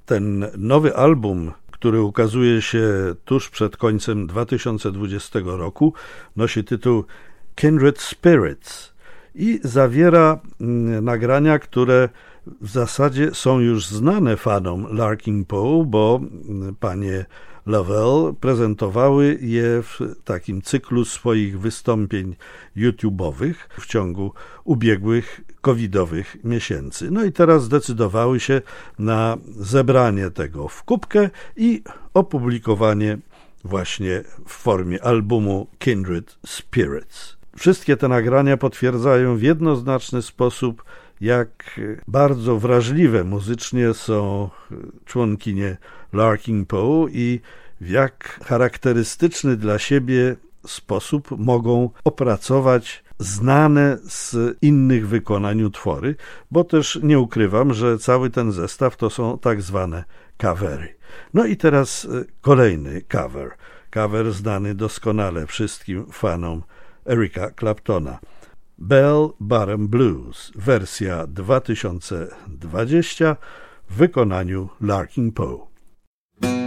Ten nowy album, który ukazuje się tuż przed końcem 2020 roku, nosi tytuł Kindred Spirits i zawiera nagrania, które w zasadzie są już znane fanom Larkin Poe, bo panie Lovell prezentowały je w takim cyklu swoich wystąpień YouTube'owych w ciągu ubiegłych covidowych miesięcy. No i teraz zdecydowały się na zebranie tego w kubkę i opublikowanie właśnie w formie albumu Kindred Spirits. Wszystkie te nagrania potwierdzają w jednoznaczny sposób, jak bardzo wrażliwe muzycznie są członkinie Larkin Poe i w jak charakterystyczny dla siebie sposób mogą opracować znane z innych wykonań utwory, bo też nie ukrywam, że cały ten zestaw to są tak zwane covery. No i teraz kolejny cover znany doskonale wszystkim fanom Erica Claptona. Bell Bottom Blues, wersja 2020 w wykonaniu Larkin Poe.